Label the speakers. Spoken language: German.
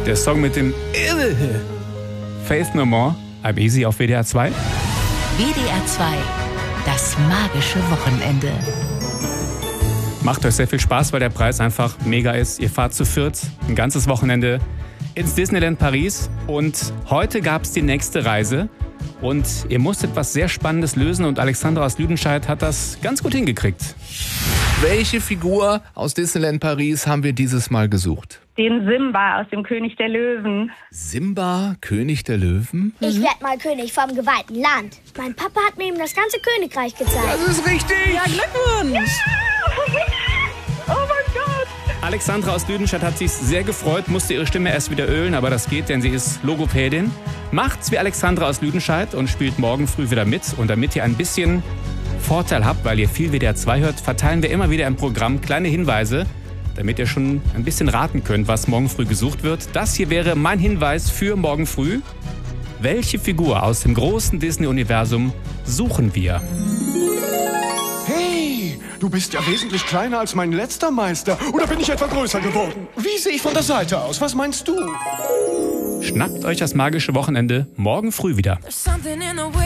Speaker 1: Der Song mit dem Faith No More, I'm Easy auf WDR 2.
Speaker 2: WDR 2, das magische Wochenende.
Speaker 1: Macht euch sehr viel Spaß, weil der Preis einfach mega ist. Ihr fahrt zu viert ein ganzes Wochenende ins Disneyland Paris und heute gab es die nächste Reise und ihr musstet etwas sehr Spannendes lösen und Alexandra aus Lüdenscheid hat das ganz gut hingekriegt.
Speaker 3: Welche Figur aus Disneyland Paris haben wir dieses Mal gesucht?
Speaker 4: Den Simba aus dem König der Löwen.
Speaker 3: Simba, König der Löwen?
Speaker 5: Ich werde mal König vom geweihten Land. Mein Papa hat mir eben das ganze Königreich gezeigt.
Speaker 3: Das ist richtig!
Speaker 6: Ja, Glückwunsch!
Speaker 4: Oh mein Gott!
Speaker 1: Alexandra aus Lüdenscheid hat sich sehr gefreut, musste ihre Stimme erst wieder ölen, aber das geht, denn sie ist Logopädin. Macht's wie Alexandra aus Lüdenscheid und spielt morgen früh wieder mit. Und damit ihr ein bisschen Vorteil habt, weil ihr viel WDR 2 hört, verteilen wir immer wieder im Programm kleine Hinweise, damit ihr schon ein bisschen raten könnt, was morgen früh gesucht wird. Das hier wäre mein Hinweis für morgen früh. Welche Figur aus dem großen Disney-Universum suchen wir?
Speaker 7: Hey, du bist ja wesentlich kleiner als mein letzter Meister. Oder bin ich etwa größer geworden? Wie sehe ich von der Seite aus? Was meinst du?
Speaker 1: Schnappt euch das magische Wochenende morgen früh wieder.